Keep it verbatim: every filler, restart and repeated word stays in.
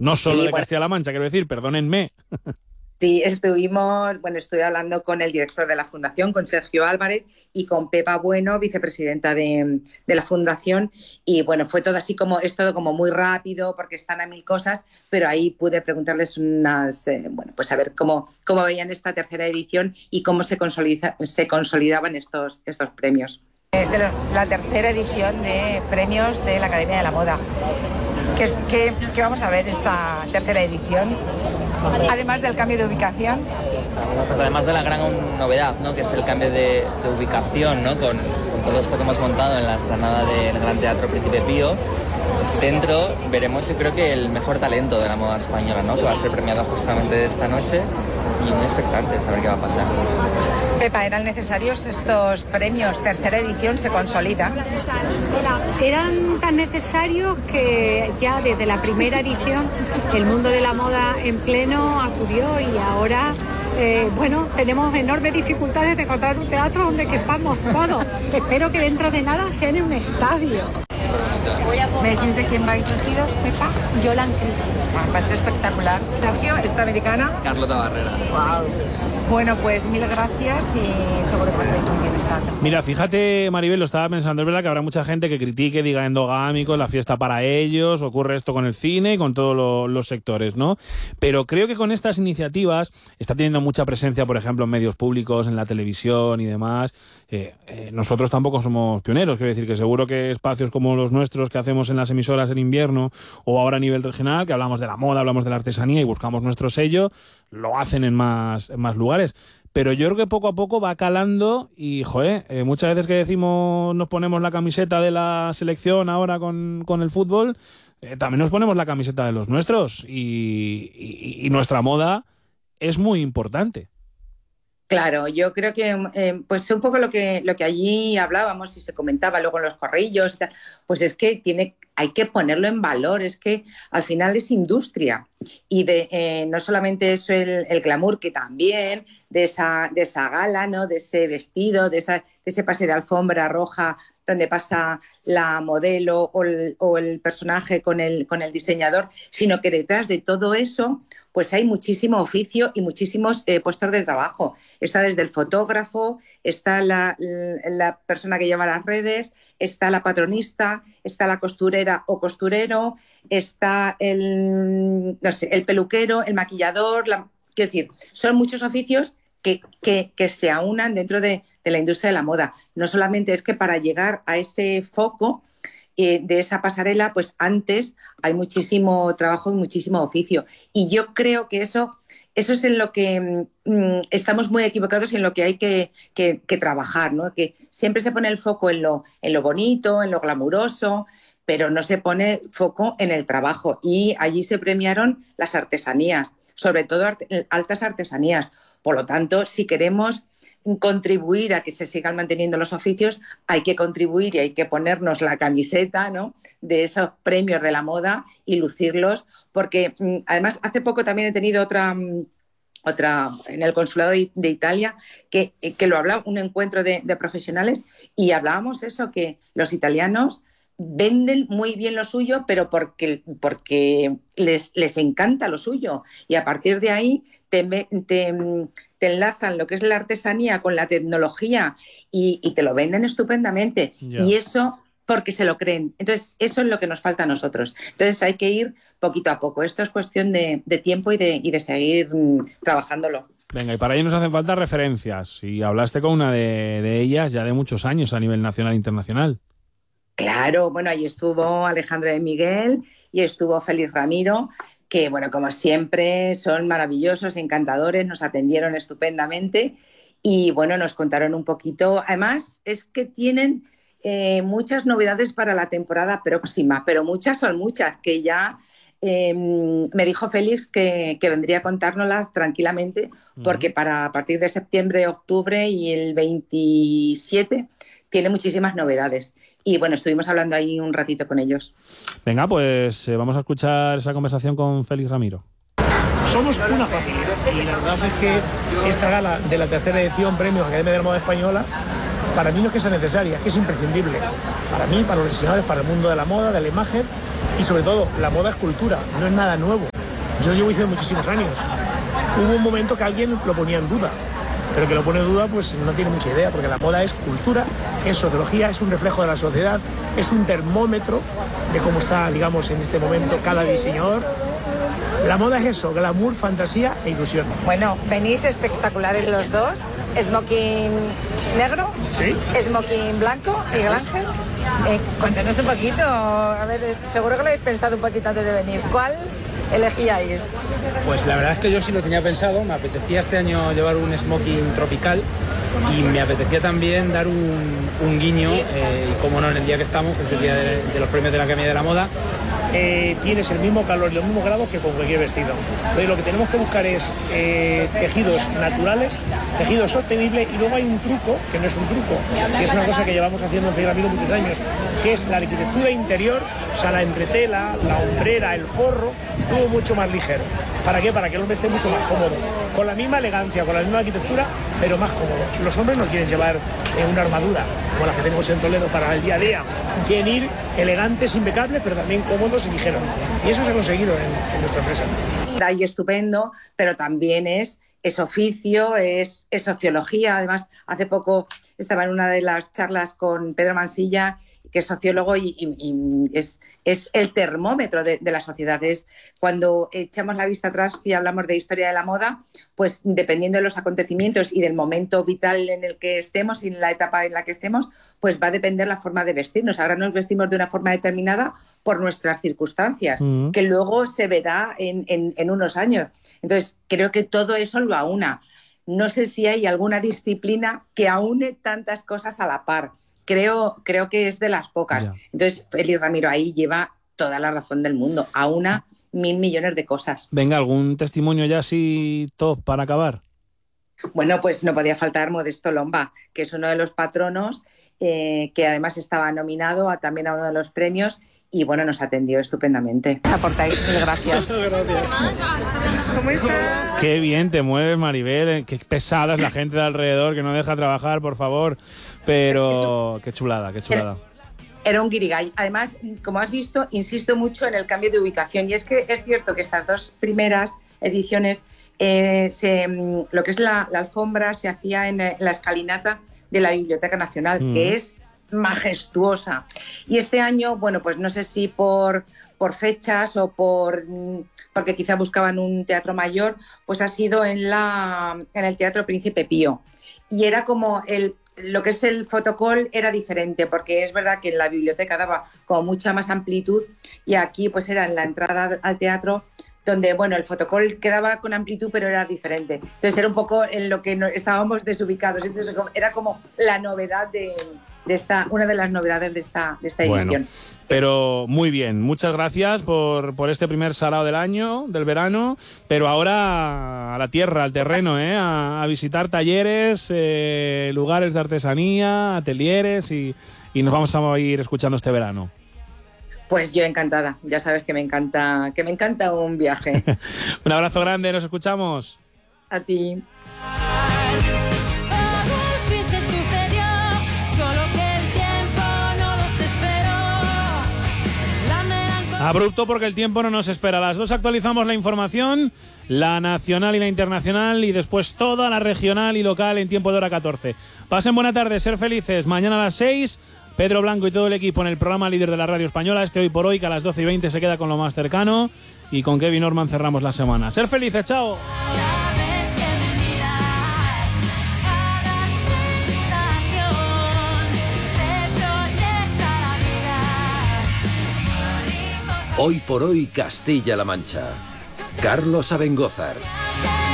No solo sí, de bueno. Castilla-La Mancha, quiero decir, perdónenme. Sí, estuvimos, bueno, estuve hablando con el director de la Fundación, con Sergio Álvarez, y con Pepa Bueno, vicepresidenta de, de la Fundación, y bueno, fue todo así como, es todo como muy rápido, porque están a mil cosas, pero ahí pude preguntarles unas, eh, bueno, pues a ver cómo, cómo veían esta tercera edición y cómo se, consolida, se consolidaban estos, estos premios. De la tercera edición de premios de la Academia de la Moda. ¿Qué, qué, qué vamos a ver esta tercera edición? Además del cambio de ubicación. Pues además de la gran novedad, ¿no? Que es el cambio de, de ubicación, ¿no? Con, con todo esto que hemos montado en la explanada del Gran Teatro Príncipe Pío. Dentro veremos, yo creo que el mejor talento de la moda española, ¿no? Que va a ser premiado justamente esta noche, y muy expectante de saber qué va a pasar. Pepa, ¿eran necesarios estos premios? Tercera edición se consolida. Eran tan necesarios que ya desde la primera edición el mundo de la moda en pleno acudió, y ahora eh, bueno, tenemos enormes dificultades de encontrar un teatro donde quepamos todos. Espero que dentro de nada sea en un estadio. ¿Me decís de quién vais vestidos, Pepa? Yolan Cris. Ah, va a ser espectacular. Sergio, esta americana. Carlota Barrera. Wow. Bueno, pues mil gracias y seguro que pasaréis muy bien esta tarde. Mira, fíjate, Maribel, lo estaba pensando, es verdad que habrá mucha gente que critique, diga endogámico, la fiesta para ellos, ocurre esto con el cine y con todos lo, los sectores, ¿no? Pero creo que con estas iniciativas está teniendo mucha presencia, por ejemplo, en medios públicos, en la televisión y demás. Eh, eh, nosotros tampoco somos pioneros, quiero decir que seguro que espacios como los nuestros que hacemos en las emisoras en invierno o ahora a nivel regional, que hablamos de la moda, hablamos de la artesanía y buscamos nuestro sello, lo hacen en más, en más lugares. Pero yo creo que poco a poco va calando y, joder, eh, muchas veces que decimos nos ponemos la camiseta de la selección ahora con, con el fútbol, eh, también nos ponemos la camiseta de los nuestros y, y, y nuestra moda es muy importante. Claro, yo creo que eh, pues un poco lo que lo que allí hablábamos y se comentaba luego en los corrillos, pues es que tiene hay que ponerlo en valor, es que al final es industria y de eh, no solamente eso el, el glamour, que también de esa de esa gala, ¿no? De ese vestido, de, esa, de ese pase de alfombra roja donde pasa la modelo o el, o el personaje con el con el diseñador, sino que detrás de todo eso pues hay muchísimo oficio y muchísimos eh, puestos de trabajo. Está desde el fotógrafo, está la, la persona que lleva las redes, está la patronista, está la costurera o costurero, está el, no sé, el peluquero, el maquillador. La, quiero decir, son muchos oficios que, que, que se aunan dentro de, de la industria de la moda. No solamente es que para llegar a ese foco Eh, de esa pasarela, pues antes hay muchísimo trabajo y muchísimo oficio. Y yo creo que eso, eso es en lo que mm, estamos muy equivocados y en lo que hay que, que, que trabajar, ¿no? Que siempre se pone el foco en lo, en lo bonito, en lo glamuroso, pero no se pone foco en el trabajo. Y allí se premiaron las artesanías, sobre todo art- altas artesanías. Por lo tanto, si queremos contribuir a que se sigan manteniendo los oficios, hay que contribuir y hay que ponernos la camiseta, ¿no? De esos premios de la moda y lucirlos, porque además hace poco también he tenido otra otra en el consulado de Italia que, que lo hablaba, un encuentro de, de profesionales, y hablábamos eso, que los italianos venden muy bien lo suyo, pero porque, porque les, les encanta lo suyo, y a partir de ahí te, te, te enlazan lo que es la artesanía con la tecnología y, y te lo venden estupendamente. Yeah. Y eso porque se lo creen. Entonces, eso es lo que nos falta a nosotros. Entonces, hay que ir poquito a poco. Esto es cuestión de, de tiempo y de, y de seguir mm, trabajándolo. Venga, y para ello nos hacen falta referencias. Y hablaste con una de, de ellas ya de muchos años a nivel nacional e internacional. Claro, bueno, ahí estuvo Alejandra de Miguel y estuvo Félix Ramiro, que, bueno, como siempre, son maravillosos, encantadores, nos atendieron estupendamente y, bueno, nos contaron un poquito. Además, es que tienen eh, muchas novedades para la temporada próxima, pero muchas son muchas, que ya eh, me dijo Félix que, que vendría a contárnoslas tranquilamente, porque uh-huh. para a partir de septiembre, octubre y el veintisiete tiene muchísimas novedades. Y bueno, estuvimos hablando ahí un ratito con ellos. Venga, pues eh, vamos a escuchar esa conversación con Félix Ramiro. Somos una familia y la verdad es que esta gala de la tercera edición Premios Academia de la Moda Española, para mí no es que sea necesaria, es que es imprescindible. Para mí, para los diseñadores, para el mundo de la moda, de la imagen y sobre todo, la moda es cultura, no es nada nuevo. Yo llevo diciendo muchísimos años. Hubo un momento que alguien lo ponía en duda, pero que lo pone en duda pues no tiene mucha idea, porque la moda es cultura, es sociología, es un reflejo de la sociedad, es un termómetro de cómo está, digamos, en este momento cada diseñador. La moda es eso, glamour, fantasía e ilusión. Bueno, venís espectaculares los dos. Smoking negro, ¿sí? Smoking blanco, Miguel Ángel. Eh, cuéntanos un poquito, a ver, seguro que lo habéis pensado un poquito antes de venir. ¿Cuál elegíais? Pues la verdad es que yo sí lo tenía pensado. Me apetecía este año llevar un smoking tropical y me apetecía también dar un, un guiño, eh, y cómo no, en el día que estamos, que es el día de, de los premios de la Academia de la Moda, Eh, tienes el mismo calor y los mismos grados que con cualquier vestido. Entonces lo que tenemos que buscar es eh, tejidos naturales, tejidos sostenibles, y luego hay un truco, que no es un truco, que es una cosa que llevamos haciendo en Figueramiro muchos años, que es la arquitectura interior, o sea, la entretela, la hombrera, el forro, todo mucho más ligero. ¿Para qué? Para que el hombre esté mucho más cómodo, con la misma elegancia, con la misma arquitectura, pero más cómodo. Los hombres no quieren llevar eh, una armadura como la que tenemos en Toledo para el día a día, quieren ir elegantes, impecables, pero también cómodos y ligeros. Y eso se ha conseguido en, en nuestra empresa. Y estupendo, pero también es, es oficio, es, es sociología. Además, hace poco estaba en una de las charlas con Pedro Mansilla, que es sociólogo y, y, y es, es el termómetro de, de la sociedad. Es cuando echamos la vista atrás y hablamos de historia de la moda, pues dependiendo de los acontecimientos y del momento vital en el que estemos y en la etapa en la que estemos, pues va a depender la forma de vestirnos. Ahora nos vestimos de una forma determinada por nuestras circunstancias, mm. que luego se verá en, en, en unos años. Entonces, creo que todo eso lo aúna. No sé si hay alguna disciplina que aúne tantas cosas a la par. Creo, creo que es de las pocas. Ya. Entonces, Félix Ramiro ahí lleva toda la razón del mundo, a una mil millones de cosas. Venga, ¿algún testimonio ya así top para acabar? Bueno, pues no podía faltar Modesto Lomba, que es uno de los patronos, eh, que además estaba nominado a, también a uno de los premios, y bueno, nos atendió estupendamente. Aportáis, mil gracias. Gracias. ¿Cómo estás? Qué bien te mueves, Maribel. Qué pesada es la gente de alrededor que no deja trabajar, por favor. Pero qué chulada, qué chulada. Era un guirigay. Además, como has visto, insisto mucho en el cambio de ubicación. Y es que es cierto que estas dos primeras ediciones, eh, se, lo que es la, la alfombra se hacía en, en la escalinata de la Biblioteca Nacional, mm. que es majestuosa. Y este año, bueno, pues no sé si por, por fechas o por porque quizá buscaban un teatro mayor, pues ha sido en, la, en el Teatro Príncipe Pío. Y era como el... Lo que es el fotocall era diferente, porque es verdad que en la biblioteca daba como mucha más amplitud, y aquí pues era en la entrada al teatro donde, bueno, el fotocall quedaba con amplitud, pero era diferente. Entonces era un poco en lo que no, estábamos desubicados. Entonces era como la novedad de, de esta, una de las novedades de esta, de esta edición. Bueno, pero muy bien, muchas gracias por, por este primer sarao del año, del verano, pero ahora a la tierra, al terreno, ¿eh? a, a visitar talleres, eh, lugares de artesanía, atelieres, y, y nos vamos a ir escuchando este verano. Pues yo encantada, ya sabes que me encanta, que me encanta un viaje. Un abrazo grande, nos escuchamos. A ti. Abrupto porque el tiempo no nos espera. A las dos actualizamos la información, la nacional y la internacional, y después toda la regional y local en tiempo de hora catorce. Pasen buena tarde, ser felices. Mañana a las seis, Pedro Blanco y todo el equipo en el programa líder de la radio española, este Hoy por Hoy, que a las doce y veinte se queda con lo más cercano, y con Kevin Norman cerramos la semana. Ser felices, chao. Hoy por Hoy Castilla-La Mancha. Carlos Abengózar.